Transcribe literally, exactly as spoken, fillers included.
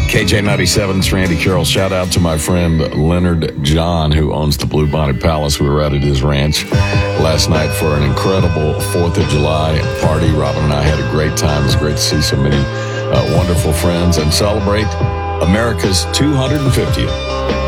K J ninety-seven, it's Randy Carroll. Shout out to my friend Leonard John, who owns the Bluebonnet Palace. We were out at his ranch last night for an incredible fourth of July party. Robin and I had a great time. It was great to see so many uh, wonderful friends and celebrate America's two hundred fiftieth